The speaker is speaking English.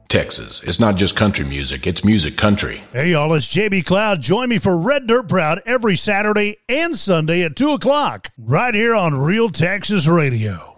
Texas. It's not just country music, it's music country. Hey, y'all, it's JB Cloud. Join me for Red Dirt Proud every Saturday and Sunday at 2 o'clock, right here on Real Texas Radio.